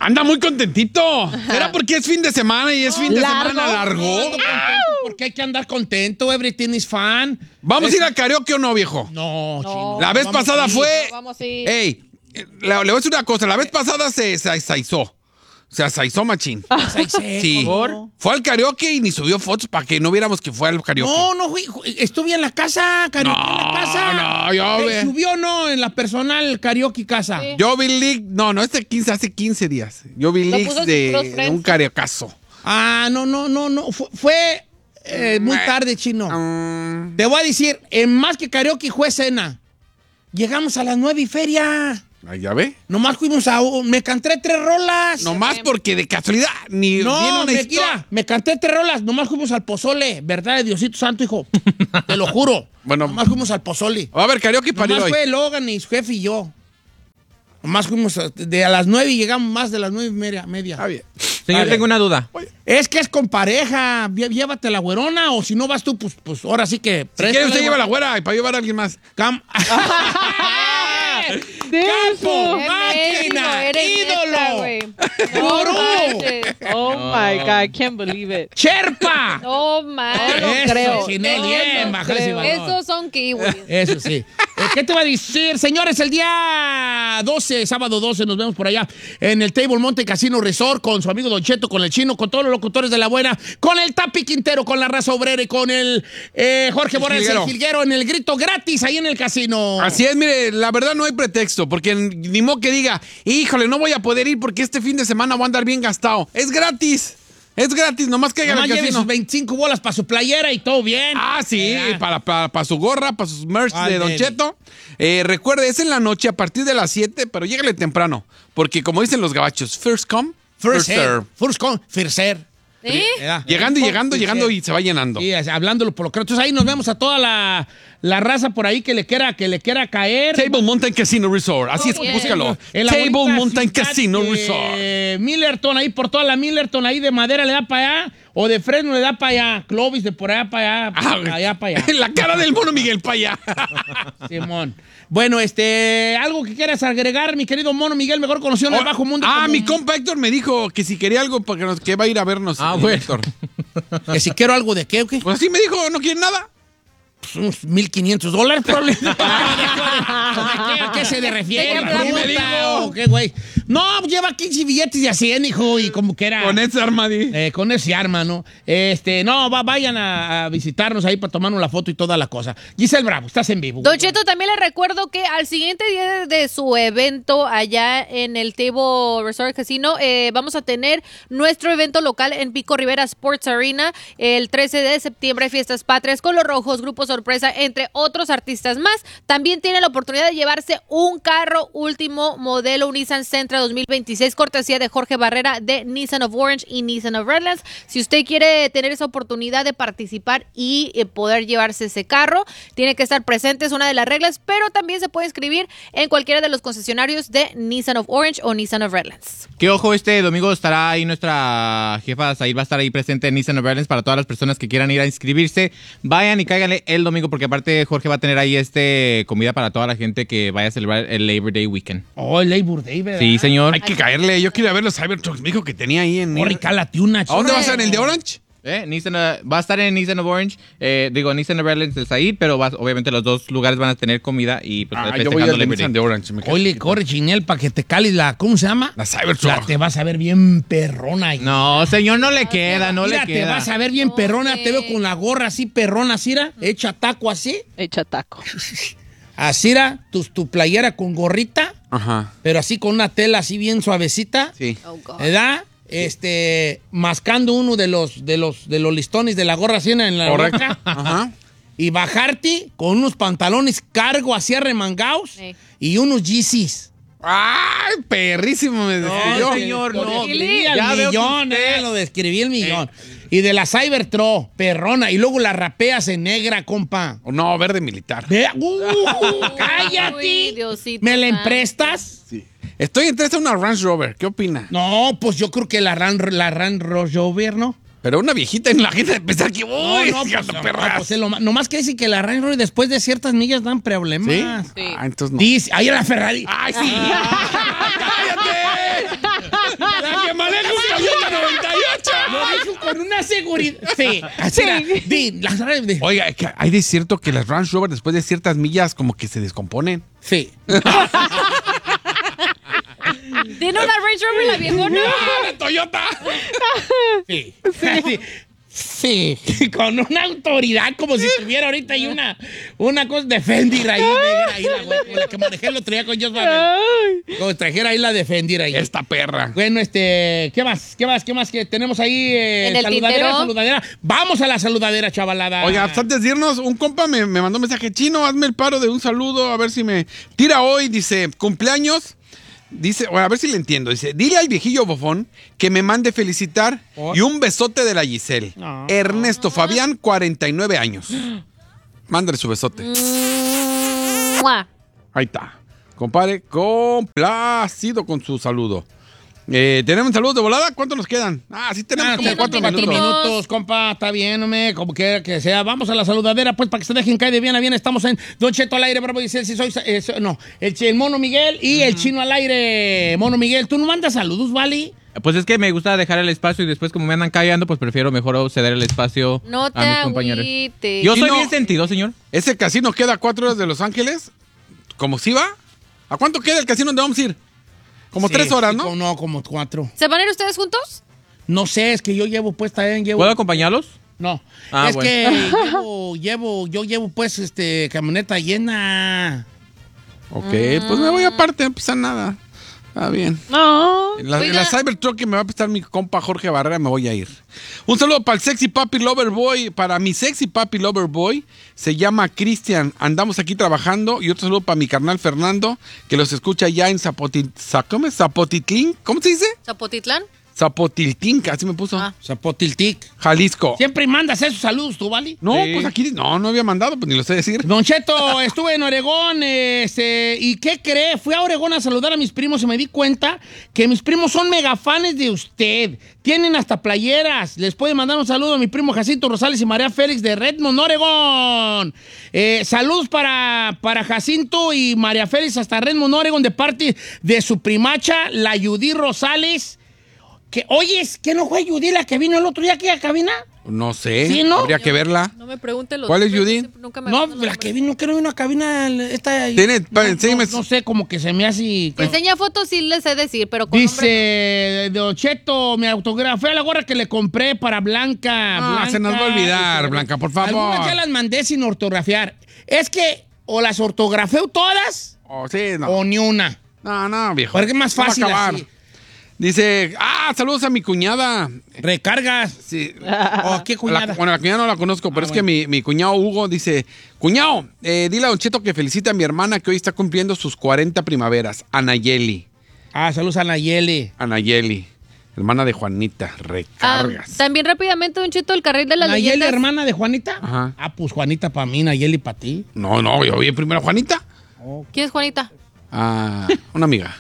Anda muy contentito. ¿Será porque es fin de semana y es fin de semana largo? Porque hay que andar contento. Everything is fun. ¿Vamos a ir al karaoke o no, viejo? No, chino. La vez pasada fue... Vamos a ir. Ey, le voy a decir una cosa. La vez pasada se saizó. Se asaizó machín. Sí. Fue al karaoke y ni subió fotos para que no viéramos que fue al karaoke. No, estuve en la casa, karaoke en la casa. No, yo ve. ¿Subió o no en la personal karaoke casa? Sí. Yo vi leak, no, hace 15 días. Yo vi leaks puso de sus friends. un karaokazo. Ah, no. Fue muy tarde, chino. Te voy a decir, más que karaoke fue cena. Llegamos a las 9 y feria. Ay, ¿ya ve? Nomás fuimos me canté 3 rolas. Nomás porque de casualidad ni viene No, una historia. mira, me canté 3 rolas. Nomás fuimos al pozole. ¿Verdad de Diosito Santo, hijo? Te lo juro. Bueno. Nomás fuimos al pozole. Va a haber karaoke para ir Nomás hoy. fue Logan y su jefe y yo. Nomás fuimos a las 9 y llegamos más de las 9:30. Está bien. Señor, Dale. tengo una duda. Es que es con pareja. Llévate la güerona o si no vas tú, pues ahora sí que... Si quiere usted lleva la güera y para llevar a alguien más. ¡Campo! Qué ¡Máquina! menso, eres neta, ¡Ídolo! güey. No ¡Gurú! manches. Oh my God, I can't believe it. ¡Cherpa! No manches. No Eso, creo. Chinel, bien, baja ese valor. Esos son kiwis. Eso sí. ¿Qué te va a decir? Señores, el día 12, sábado 12, nos vemos por allá en el Table Mountain Casino Resort con su amigo Don Cheto, con el Chino, con todos los locutores de la buena, con el Tapi Quintero, con la Raza Obrera y con el Jorge Morales, el Jilguero, en el grito gratis ahí en el casino. Así es, mire, la verdad no hay pretexto, porque ni modo que diga, híjole, no voy a poder ir porque este fin de semana voy a andar bien gastado. Es gratis. Es gratis, nomás que haga Nomás el lleve casino. sus 25 bolas para su playera y todo bien. Ah, sí, para su gorra, para sus merch de Ándele. Don Cheto. Recuerde, es en la noche a partir de las 7, pero llégale temprano, porque como dicen los gabachos, first come, first serve. First come, first serve. ¿Sí? ¿Verdad? Llegando y se va llenando. Sí, hablándolo por lo que... Entonces ahí nos vemos a toda la raza por ahí que le quiera caer. Table Mountain Casino Resort, así es, Bien. búscalo. En la Table bonita Mountain ciudad Casino de Resort. Millerton, ahí por toda la Millerton, ahí de Madera le da para allá, o de Fresno le da para allá, Clovis de por allá para allá, allá para allá. La cara del mono Miguel para allá. Simón. Bueno, algo que quieras agregar, mi querido mono Miguel, mejor conocido en el bajo mundo. como- Mi compa Héctor me dijo que si quería algo para que va a ir a vernos. Bueno. Héctor. Que si quiero algo de qué, ¿o qué? Pues así me dijo, no quiere nada. Pues unos $1,500, probablemente. ¿A qué se le refiere? ¿De qué hablamos? ¿Fruta o qué, güey? No, lleva 15 billetes de a 100, hijo, y como que era... Con ese armadí. Con ese arma, ¿no? Vayan a visitarnos ahí para tomarnos la foto y toda la cosa. Giselle Bravo, estás en vivo. Don Cheto, también le recuerdo que al siguiente día de su evento allá en el Table Resort Casino, vamos a tener nuestro evento local en Pico Rivera Sports Arena el 13 de septiembre, Fiestas Patrias con Los Rojos, Grupo Sorpresa, entre otros artistas más. También tiene la oportunidad de llevarse un carro último modelo, un Nissan Sentra 2026, cortesía de Jorge Barrera de Nissan of Orange y Nissan of Redlands. Si usted quiere tener esa oportunidad de participar y poder llevarse ese carro, tiene que estar presente, es una de las reglas, pero también se puede inscribir en cualquiera de los concesionarios de Nissan of Orange o Nissan of Redlands. Que ojo, este domingo estará ahí nuestra jefa Zahir, va a estar ahí presente en Nissan of Redlands para todas las personas que quieran ir a inscribirse. Vayan y cáiganle el domingo porque aparte Jorge va a tener ahí comida para toda la gente que vaya a celebrar el Labor Day Weekend. Oh, el Labor Day, ¿verdad? Sí, señor. Hay que caerle. Yo quiero ver los Cybertrucks. Me dijo que tenía ahí en... Corre, cálate una, ¿A dónde va a ser? ¿En el de Orange? Va a estar en Nissan of Orange, Nissan of Redlands el Zahir, pero obviamente los dos lugares van a tener comida y pues Yo voy festejando al de Labor Day. Nissan de Orange. me quedo Oye, chiquito. corre, Chinel, para que te cales ¿cómo se llama? La Cybertruck. Te vas a ver bien perrona ahí. No, señor, no le queda, no Mira, le te queda. vas a ver bien perrona. Te veo con la gorra así, perrona, así, hecha taco así. Echa taco. Así, tu playera con gorrita, Ajá. pero así con una tela así bien suavecita. Sí. Oh, God. ¿Verdad? Mascando uno de los listones de la gorra así en la Correcto. boca. Ajá. Y bajarte con unos pantalones cargo así arremangados Sí. y unos Yeezys. ¡Ay, perrísimo! Me describió. señor, Lo no. describí Ya al veo que millón, usted- lo describí el millón. Y de la Cybertruck, perrona, y luego la rapeas en negra, compa. No, verde militar. Vea, ¡cállate! Uy, Diosito ¿Me la santo. emprestas? Sí. Estoy entre una Range Rover. ¿Qué opina? No, pues yo creo que la Ran Rover, ¿no? Pero una viejita en la gente de pensar que... ¡Uy, no, gato pues, perras! pues es nomás que dice que la Ran Rover después de ciertas millas dan ¿Sí? problemas. Sí. Ah, entonces no. Dice, ahí la Ferrari. ¡Ay, sí! ¡Cállate! La con una seguridad. Sí, así era. Oiga, es que hay de cierto que las Range Rover después de ciertas millas como que se descomponen. Sí. ¿Tiene una Range Rover la viejona? ¡Ah, Toyota! Sí. Sí, con una autoridad como si tuviera ahorita ahí una cosa Defender ahí, negra, ahí la que manejé el otro día con Josh Babel. Como trajera ahí la Defender ahí. Esta perra. Bueno, ¿qué más que tenemos ahí? En el saludadera. Vamos a la saludadera, chavalada. Oiga, antes de irnos, un compa me mandó un mensaje. Chino, hazme el paro de un saludo, a ver si me tira hoy. Dice, cumpleaños. Dice, bueno, a ver si le entiendo. Dice, dile al viejillo bofón que me mande felicitar y un besote de la Giselle. Ernesto Fabián, 49 años. Mándale su besote. ¡Mua! Ahí está. Compadre, complacido con su saludo. ¿Tenemos saludos de volada? ¿Cuántos nos quedan? Sí tenemos como 4 minutos, compa. Está bien, hombre, como quiera que sea. Vamos a la saludadera, pues, para que se dejen caer de bien a bien. Estamos en Don Cheto al aire, Bravo Giselle, si soy... el Mono Miguel y el Chino al aire. Mono Miguel, ¿tú no mandas saludos, ¿vale? Pues es que me gusta dejar el espacio y después como me andan callando, pues prefiero mejor ceder el espacio No te a mis compañeros. agüites. Yo soy Chino, bien sentido, señor. ¿Ese casino queda a 4 horas de Los Ángeles? ¿Cómo si va? ¿A cuánto queda el casino donde vamos a ir? Como 3 horas, ¿no? No, como 4. ¿Se van a ir ustedes juntos? No sé, es que yo llevo, pues, también llevo... ¿Puedo acompañarlos? No, Ah, es bueno. que yo llevo, pues, camioneta llena. Ok, pues me voy aparte, no pisa nada. Está bien. No. En la Oiga. Cybertruck que me va a prestar mi compa Jorge Barrera me voy a ir. Un saludo para el Sexy Papi Lover Boy. Para mi Sexy Papi Lover Boy se llama Cristian. Andamos aquí trabajando. Y otro saludo para mi carnal Fernando, que los escucha ya en Zapotitlán. ¿Cómo se dice? ¿Zapotitlán? Zapotiltín, así me puso. Zapotiltic. Jalisco. Siempre mandas esos saludos, ¿tú, Vali? No, Sí. pues aquí no había mandado, pues ni lo sé decir. Don Cheto, estuve en Oregón, ¿y qué cree? Fui a Oregón a saludar a mis primos y me di cuenta que mis primos son megafanes de usted. Tienen hasta playeras. Les puede mandar un saludo a mi primo Jacinto Rosales y María Félix de Redmond, Oregón. Saludos para Jacinto y María Félix hasta Redmond, Oregón, de parte de su primacha, la Judy Rosales. Oye, ¿qué no fue Judy la que vino el otro día aquí a cabina? No sé. Sí, ¿no? Habría que verla. No me pregunte los ¿Cuál es nombres, Judy? siempre- nunca me No, acuerdo los la que nombres. vino a cabina esta... Tiene- enséñame- no sé, como que se me hace... Que enseña fotos sí les sé decir, pero con nombre Dice, Don Cheto, me autografé la gorra que le compré para Blanca. Blanca. Se nos va a olvidar, Blanca, por favor. Algunas ya las mandé sin ortografiar. Es que o las ortografeo todas Sí, no. o ni una. No, viejo. Porque es más No va a fácil acabar. así. Dice, saludos a mi cuñada. Recargas. Sí. ¿O qué cuñada? La cuñada no la conozco, pero es que mi cuñado Hugo dice, cuñado, dile a Don Cheto que felicite a mi hermana que hoy está cumpliendo sus 40 primaveras, Anayeli. Saludos a Nayeli. Anayeli, hermana de Juanita, recargas. También rápidamente, Don Cheto, el carril de las ¿Nayeli, leyendas. hermana de Juanita? Ajá. Pues Juanita para mí, Nayeli para ti. No, yo vi primero a Juanita. ¿Quién es Juanita? Una amiga.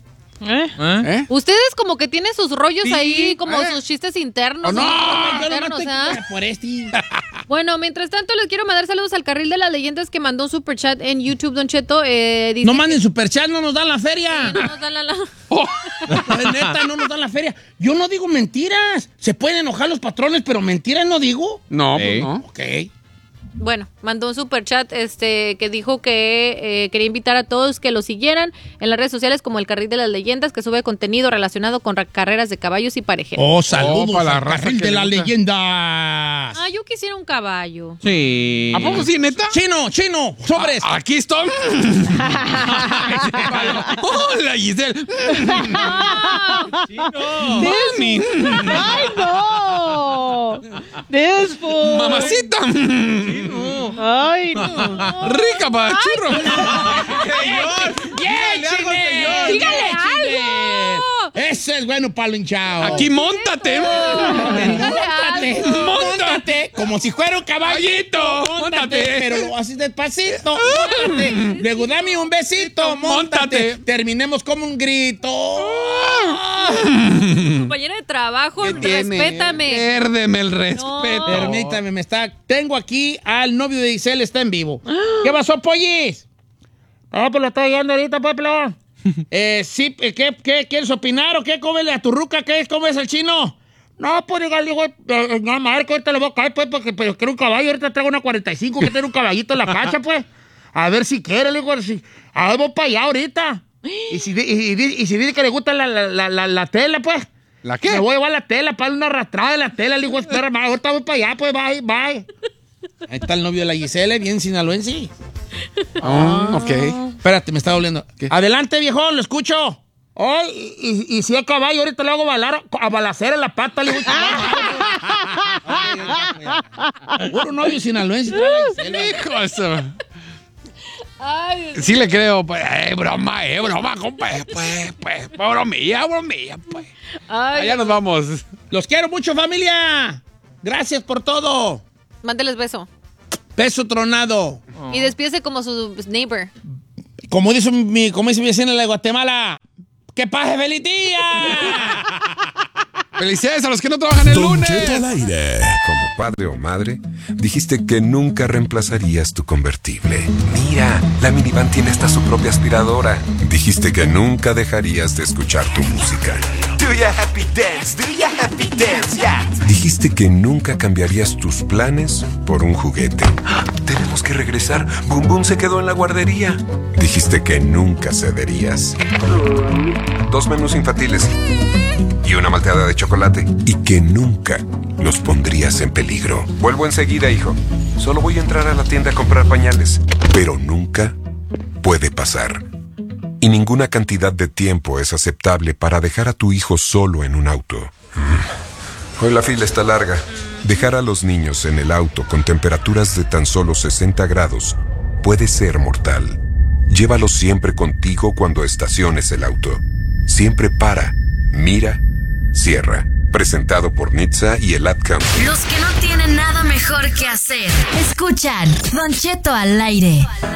¿Eh? Ustedes como que tienen sus rollos Sí, ahí, como sus chistes internos. Oh, no, así, Yo internos, nomás ¿ah? te por este. Bueno, mientras tanto, les quiero mandar saludos al carril de las leyendas que mandó un superchat en YouTube, Don Cheto. Dice No manden superchat, no nos dan la feria. que no nos dan la- Neta, no nos dan la feria. Yo no digo mentiras. Se pueden enojar los patrones, pero mentiras no digo. No, Sí. pues no. Ok. Bueno, mandó un superchat que dijo que quería invitar a todos que lo siguieran en las redes sociales como el Carril de las Leyendas, que sube contenido relacionado con carreras de caballos y parejeros. Oh, saludos para la al raza carril que de le las gusta. leyendas. Yo quisiera un caballo. Sí. ¿A poco sí, neta? Chino, sobres. Aquí estoy. Hola, Giselle. Mami. ¡Ay, no! This fool. Mamacita. ¡Ay, no! Rica para churro. ¡Dígale algo! Ese es bueno para el hinchado. Aquí móntate. Móntate. algo. Móntate. Como si fuera un caballito. Móntate. Pero lo haces despacito. Móntate. Luego dame un besito. Móntate. Terminemos como un grito. Compañero de trabajo, ¿Qué tiene? respétame. Pérdeme el respeto. No. Permítame, tengo aquí al novio de Giselle, está en vivo. ¿Qué pasó, pollis? Pues lo estoy viendo ahorita, Peplo. Sí, ¿qué quieres opinar o qué? ¿Cómo es a tu ruca? ¿Cómo es el chino? No, pues diga, digo, no, madre, que ahorita le voy a caer, pues, porque pero quiero un caballo, ahorita traigo una 45, que tiene un caballito en la cacha, pues. A ver si quiere, le digo, a ver, voy para allá ahorita. Y si dice que le gusta la tela, pues. ¿La qué? Me voy a llevar la tela, para darle una arrastrada de la tela, le digo, espera, madre, ahorita voy para allá, pues, bye. Ahí está el novio de la Gisele, bien sinaloense. Ok. Espérate, me está doliendo. ¿Qué? Adelante, viejo, lo escucho. Oh, y si es caballo, ahorita le hago a balacera en la pata, le digo. Puro novio sinaloense. Hijo de eso. Ay, Sí le creo, pues, broma, compa, pues, bromilla, pues. ay. Allá nos vamos. Los quiero mucho, familia. Gracias por todo. Mándeles beso. Beso tronado. Y despídese como su neighbor. Como dice mi vecina de Guatemala, ¡que pase feliz día! Felicidades a los que no trabajan el Don lunes. Cheto al aire. Como padre o madre, dijiste que nunca reemplazarías tu convertible. Mira, la minivan tiene hasta su propia aspiradora. Dijiste que nunca dejarías de escuchar tu música. Do ya happy dance, yeah. Dijiste que nunca cambiarías tus planes por un juguete. Tenemos que regresar. Boom Boom se quedó en la guardería. Dijiste que nunca cederías. 2 menús infantiles y una malteada de chocolate. Y que nunca los pondrías en peligro. Vuelvo enseguida, hijo. Solo voy a entrar a la tienda a comprar pañales. Pero nunca puede pasar. Y ninguna cantidad de tiempo es aceptable para dejar a tu hijo solo en un auto. Hoy la fila está larga. Dejar a los niños en el auto con temperaturas de tan solo 60 grados puede ser mortal. Llévalos siempre contigo cuando estaciones el auto. Siempre para, mira, cierra. Presentado por NHTSA y el Ad Council. Los que no tienen nada mejor que hacer. Escuchan Don Cheto al aire.